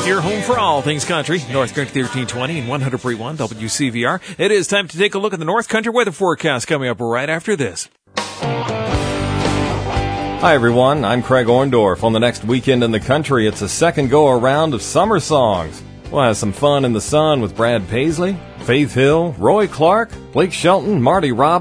Your home for all things country, North Country 1320 and 100.1 WCVR. It is time to take a look at the North Country weather forecast coming up right after this. Hi everyone, I'm Craig Orndorff. On the next Weekend in the Country, it's a second go-around of summer songs. We'll have some fun in the sun with Brad Paisley, Faith Hill, Roy Clark, Blake Shelton, Marty Robbins,